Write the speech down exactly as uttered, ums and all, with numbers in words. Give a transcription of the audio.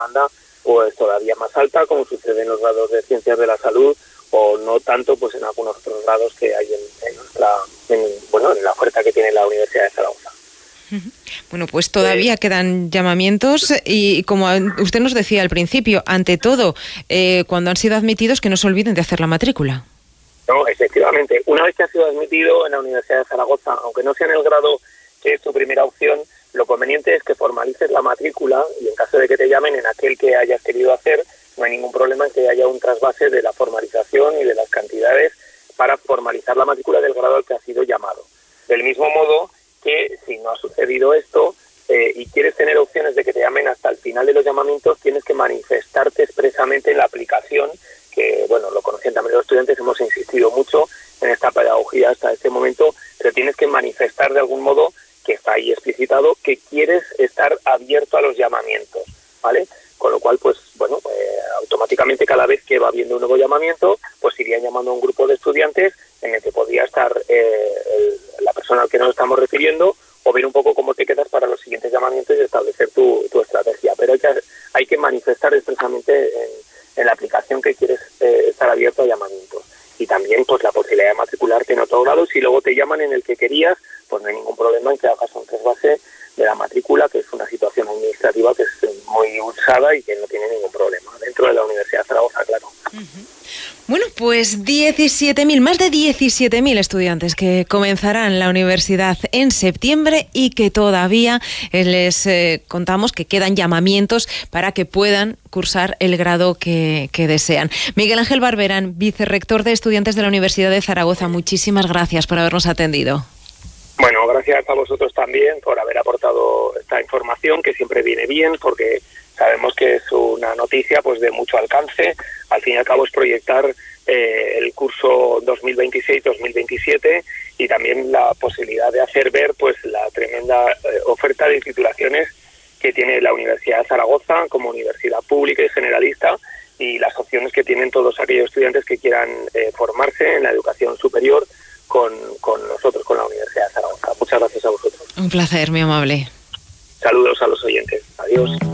demanda pues todavía más alta, como sucede en los grados de Ciencias de la Salud, o no tanto pues en algunos otros grados que hay en, en nuestra, en, bueno, en la oferta que tiene la Universidad de Zaragoza. Bueno, pues todavía eh, quedan llamamientos y, como usted nos decía al principio, ante todo, eh, cuando han sido admitidos, que no se olviden de hacer la matrícula. No, efectivamente. Una vez que has sido admitido en la Universidad de Zaragoza, aunque no sea en el grado que es tu primera opción, lo conveniente es que formalices la matrícula y en caso de que te llamen en aquel que hayas querido hacer, no hay ningún problema en que haya un trasvase de la formalización y de las cantidades para formalizar la matrícula del grado al que has sido llamado. Del mismo modo que si no ha sucedido esto eh, y quieres tener opciones de que te llamen hasta el final de los llamamientos, tienes que manifestarte expresamente en la aplicación, que bueno, lo conocen también los estudiantes, hemos insistido mucho en esta pedagogía hasta este momento, pero tienes que manifestar de algún modo, que está ahí explicitado, que quieres estar abierto a los llamamientos, ¿vale? Con lo cual, pues bueno, eh, automáticamente cada vez que va habiendo un nuevo llamamiento, pues irían llamando a un grupo de estudiantes en el que podría estar eh, el, la persona al que nos estamos refiriendo, o ver un poco cómo te quedas para los siguientes llamamientos y establecer tu, tu estrategia. Pero hay que, hay que manifestar expresamente en, en la aplicación que quieres eh, estar abierto a llamamientos. Y también pues la posibilidad de matricularte en otro grado. Si luego te llaman en el que querías, pues no hay ningún problema en que hagas un trasvase de la matrícula, que es una situación administrativa que es muy usada y que no tiene ningún problema dentro de la Universidad de Zaragoza, claro. Uh-huh. Bueno, pues diecisiete mil, más de diecisiete mil estudiantes que comenzarán la universidad en septiembre y que todavía les eh, contamos que quedan llamamientos para que puedan cursar el grado que, que desean. Miguel Ángel Barberán, vicerrector de Estudiantes de la Universidad de Zaragoza, muchísimas gracias por habernos atendido. Bueno, gracias a vosotros también por haber aportado esta información, que siempre viene bien, porque sabemos que es una noticia pues de mucho alcance. Al fin y al cabo es proyectar eh, el curso dos mil veintiséis dos mil veintisiete y también la posibilidad de hacer ver pues la tremenda eh, oferta de titulaciones que tiene la Universidad de Zaragoza como universidad pública y generalista, y las opciones que tienen todos aquellos estudiantes que quieran eh, formarse en la educación superior con, con nosotros, con la Universidad de Zaragoza. Muchas gracias a vosotros. Un placer, muy amable. Saludos a los oyentes. Adiós.